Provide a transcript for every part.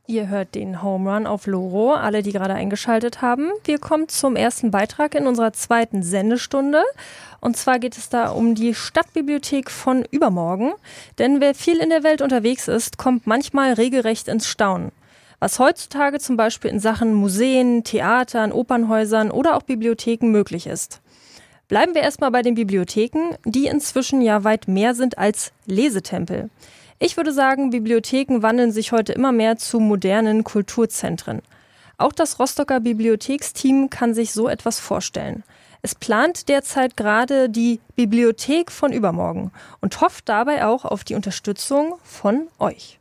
Ihr hört den Home Run auf Loro, alle, die gerade eingeschaltet haben. Wir kommen zum ersten Beitrag in unserer zweiten Sendestunde. Und zwar geht es da um die Stadtbibliothek von übermorgen. Denn wer viel in der Welt unterwegs ist, kommt manchmal regelrecht ins Staunen. Was heutzutage zum Beispiel in Sachen Museen, Theatern, Opernhäusern oder auch Bibliotheken möglich ist. Bleiben wir erstmal bei den Bibliotheken, die inzwischen ja weit mehr sind als Lesetempel. Ich würde sagen, Bibliotheken wandeln sich heute immer mehr zu modernen Kulturzentren. Auch das Rostocker Bibliotheksteam kann sich so etwas vorstellen. Es plant derzeit gerade die Bibliothek von übermorgen und hofft dabei auch auf die Unterstützung von euch.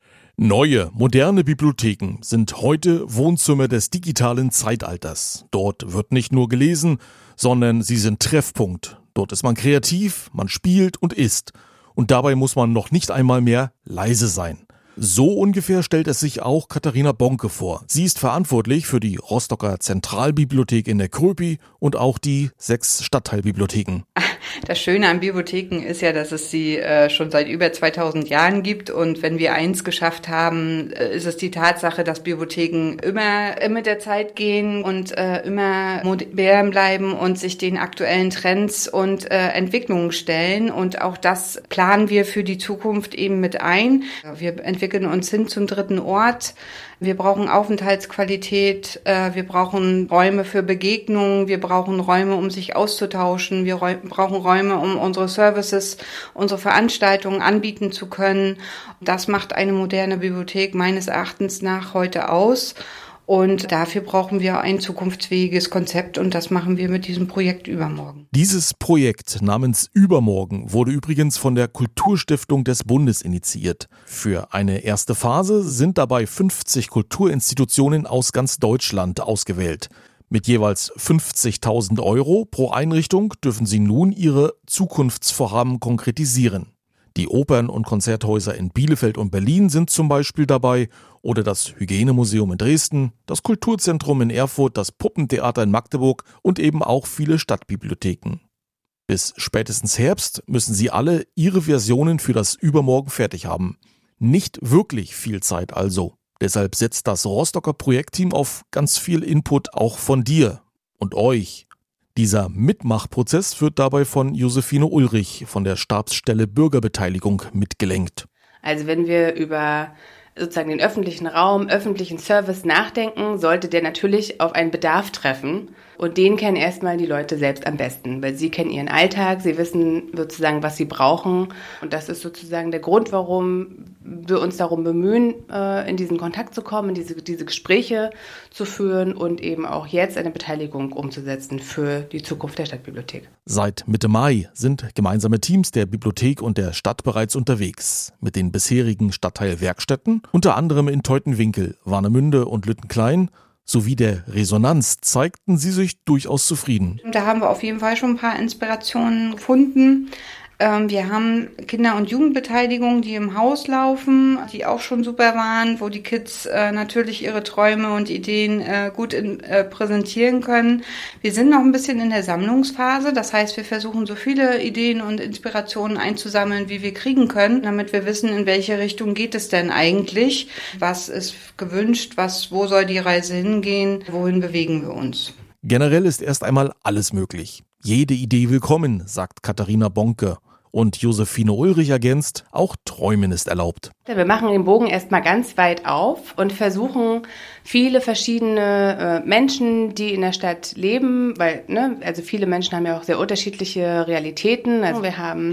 Neue, moderne Bibliotheken sind heute Wohnzimmer des digitalen Zeitalters. Dort wird nicht nur gelesen, sondern sie sind Treffpunkt. Dort ist man kreativ, man spielt und isst. Und dabei muss man noch nicht einmal mehr leise sein. So ungefähr stellt es sich auch Katharina Bonke vor. Sie ist verantwortlich für die Rostocker Zentralbibliothek in der Kröpi und auch die 6 Stadtteilbibliotheken. Das Schöne an Bibliotheken ist ja, dass es sie schon seit über 2000 Jahren gibt. Und wenn wir eins geschafft haben, ist es die Tatsache, dass Bibliotheken immer mit der Zeit gehen und immer modern bleiben und sich den aktuellen Trends und Entwicklungen stellen. Und auch das planen wir für die Zukunft eben mit ein. Wir entwickeln uns hin zum dritten Ort. Wir brauchen Aufenthaltsqualität, wir brauchen Räume für Begegnungen, wir brauchen Räume, um sich auszutauschen, wir brauchen Räume, um unsere Services, unsere Veranstaltungen anbieten zu können. Das macht eine moderne Bibliothek meines Erachtens nach heute aus. Und dafür brauchen wir ein zukunftsfähiges Konzept und das machen wir mit diesem Projekt Übermorgen. Dieses Projekt namens Übermorgen wurde übrigens von der Kulturstiftung des Bundes initiiert. Für eine erste Phase sind dabei 50 Kulturinstitutionen aus ganz Deutschland ausgewählt. Mit jeweils 50.000 € pro Einrichtung dürfen sie nun ihre Zukunftsvorhaben konkretisieren. Die Opern- und Konzerthäuser in Bielefeld und Berlin sind zum Beispiel dabei oder das Hygienemuseum in Dresden, das Kulturzentrum in Erfurt, das Puppentheater in Magdeburg und eben auch viele Stadtbibliotheken. Bis spätestens Herbst müssen sie alle ihre Versionen für das Übermorgen fertig haben. Nicht wirklich viel Zeit also. Deshalb setzt das Rostocker Projektteam auf ganz viel Input auch von dir und euch. Dieser Mitmachprozess wird dabei von Josephine Ulrich von der Stabsstelle Bürgerbeteiligung mitgelenkt. Also wenn wir über sozusagen den öffentlichen Raum, öffentlichen Service nachdenken, sollte der natürlich auf einen Bedarf treffen. Und den kennen erstmal die Leute selbst am besten, weil sie kennen ihren Alltag, sie wissen sozusagen, was sie brauchen. Und das ist sozusagen der Grund, warum wir uns darum bemühen, in diesen Kontakt zu kommen, diese Gespräche zu führen und eben auch jetzt eine Beteiligung umzusetzen für die Zukunft der Stadtbibliothek. Seit Mitte Mai sind gemeinsame Teams der Bibliothek und der Stadt bereits unterwegs. Mit den bisherigen Stadtteilwerkstätten, unter anderem in Teutenwinkel, Warnemünde und Lüttenklein, sowie der Resonanz zeigten sie sich durchaus zufrieden. Da haben wir auf jeden Fall schon ein paar Inspirationen gefunden. Wir haben Kinder- und Jugendbeteiligung, die im Haus laufen, die auch schon super waren, wo die Kids natürlich ihre Träume und Ideen gut präsentieren können. Wir sind noch ein bisschen in der Sammlungsphase, das heißt, wir versuchen so viele Ideen und Inspirationen einzusammeln, wie wir kriegen können, damit wir wissen, in welche Richtung geht es denn eigentlich, was ist gewünscht, wo soll die Reise hingehen, wohin bewegen wir uns. Generell ist erst einmal alles möglich. Jede Idee willkommen, sagt Katharina Bonke. Und Josephine Ulrich ergänzt, auch Träumen ist erlaubt. Wir machen den Bogen erstmal ganz weit auf und versuchen viele verschiedene Menschen, die in der Stadt leben, weil also viele Menschen haben ja auch sehr unterschiedliche Realitäten. Also wir haben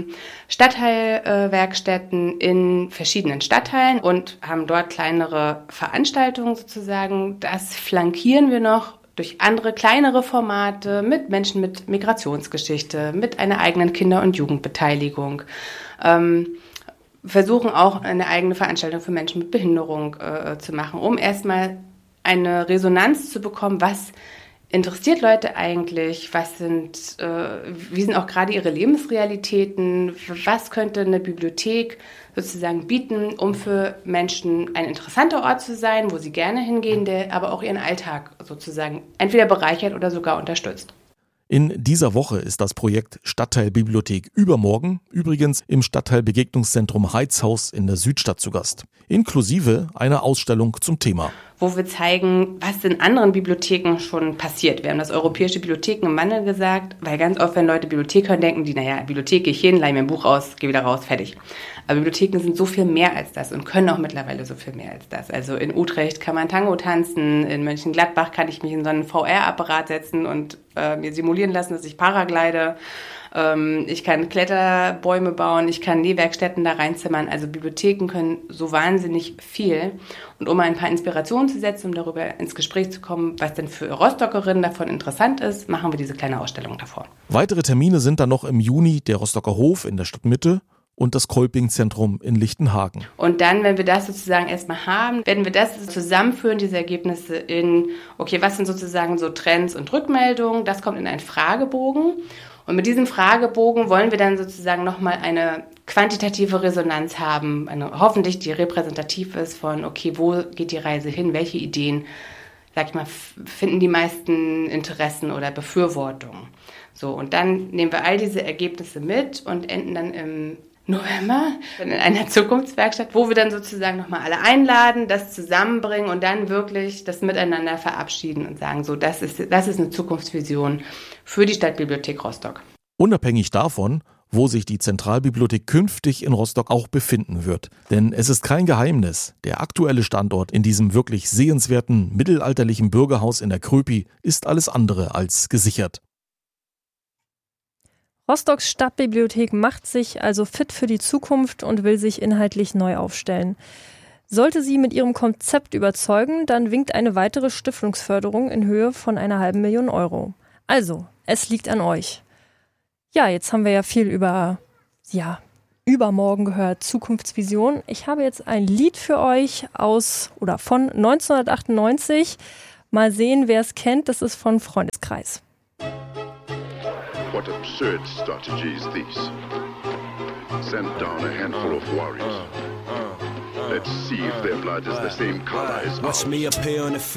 Stadtteilwerkstätten in verschiedenen Stadtteilen und haben dort kleinere Veranstaltungen sozusagen. Das flankieren wir noch durch andere, kleinere Formate mit Menschen mit Migrationsgeschichte, mit einer eigenen Kinder- und Jugendbeteiligung. Versuchen auch eine eigene Veranstaltung für Menschen mit Behinderung zu machen, um erstmal eine Resonanz zu bekommen, was interessiert Leute eigentlich, wie sind auch gerade ihre Lebensrealitäten, was könnte eine Bibliothek sozusagen bieten, um für Menschen ein interessanter Ort zu sein, wo sie gerne hingehen, der aber auch ihren Alltag sozusagen entweder bereichert oder sogar unterstützt. In dieser Woche ist das Projekt Stadtteilbibliothek Übermorgen übrigens im Stadtteilbegegnungszentrum Heizhaus in der Südstadt zu Gast, inklusive einer Ausstellung zum Thema. Wo wir zeigen, was in anderen Bibliotheken schon passiert. Wir haben das europäische Bibliotheken im Wandel gesagt, weil ganz oft, wenn Leute Bibliothek hören, denken die, Bibliothek, gehe ich hin, leihe mir ein Buch aus, gehe wieder raus, fertig. Aber Bibliotheken sind so viel mehr als das und können auch mittlerweile so viel mehr als das. Also in Utrecht kann man Tango tanzen, in Mönchengladbach kann ich mich in so einen VR-Apparat setzen und mir simulieren lassen, dass ich Paraglide. Ich kann Kletterbäume bauen, ich kann Nähwerkstätten da reinzimmern. Also Bibliotheken können so wahnsinnig viel. Und um mal ein paar Inspirationen zu setzen, um darüber ins Gespräch zu kommen, was denn für Rostockerinnen davon interessant ist, machen wir diese kleine Ausstellung davor. Weitere Termine sind dann noch im Juni der Rostocker Hof in der Stadtmitte und das Kolping-Zentrum in Lichtenhagen. Und dann, wenn wir das sozusagen erstmal haben, werden wir das zusammenführen, diese Ergebnisse in, okay, was sind sozusagen so Trends und Rückmeldungen? Das kommt in einen Fragebogen. Und mit diesem Fragebogen wollen wir dann sozusagen nochmal eine quantitative Resonanz haben, hoffentlich die repräsentativ ist von, okay, wo geht die Reise hin, welche Ideen, sag ich mal, finden die meisten Interessen oder Befürwortungen. So, und dann nehmen wir all diese Ergebnisse mit und enden dann im November in einer Zukunftswerkstatt, wo wir dann sozusagen nochmal alle einladen, das zusammenbringen und dann wirklich das miteinander verabschieden und sagen, so, das ist eine Zukunftsvision für die Stadtbibliothek Rostock. Unabhängig davon, wo sich die Zentralbibliothek künftig in Rostock auch befinden wird. Denn es ist kein Geheimnis, der aktuelle Standort in diesem wirklich sehenswerten mittelalterlichen Bürgerhaus in der Kröpi ist alles andere als gesichert. Rostocks Stadtbibliothek macht sich also fit für die Zukunft und will sich inhaltlich neu aufstellen. Sollte sie mit ihrem Konzept überzeugen, dann winkt eine weitere Stiftungsförderung in Höhe von 500.000 Euro. Also, es liegt an euch. Ja, jetzt haben wir ja viel über Übermorgen gehört, Zukunftsvision. Ich habe jetzt ein Lied für euch von 1998. Mal sehen, wer es kennt. Das ist von Freundeskreis. What absurd strategy is this? Send down a handful of warriors. Let's see if their blood is the same color as ours. Watch me appear on the field.